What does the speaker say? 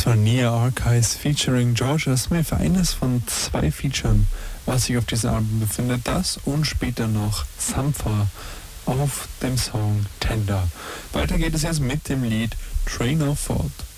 Das war Nia Archives featuring Georgia Smith, eines von 2 Featuren, was sich auf diesem Album befindet. Das und später noch Sampha auf dem Song Tender. Weiter geht es jetzt mit dem Lied Train of Thought.